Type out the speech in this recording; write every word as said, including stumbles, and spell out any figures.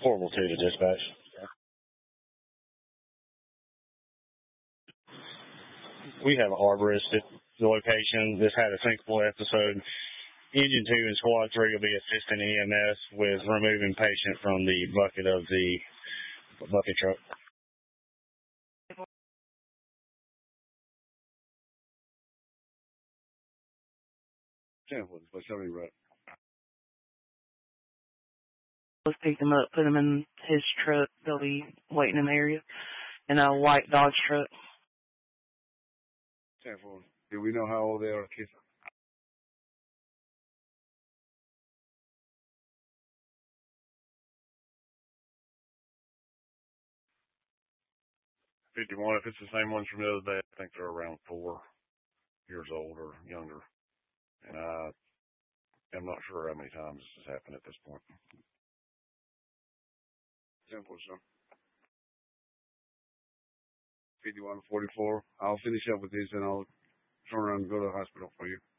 Horrible two to dispatch. We have an arborist at the location. This had a syncopal episode. Engine two and squad three will be assisting E M S with removing patient from the bucket of the bucket truck. Let's pick him up, put him in his truck. They'll be waiting in the area in a white Dodge truck. Do we know how old they are, kids? fifty-one, if it's the same ones from the other day, I think they're around four years old or younger. And I am not sure how many times this has happened at this point. Simple, sir. fifty-one forty-four. I'll finish up with this and I'll turn around and go to the hospital for you.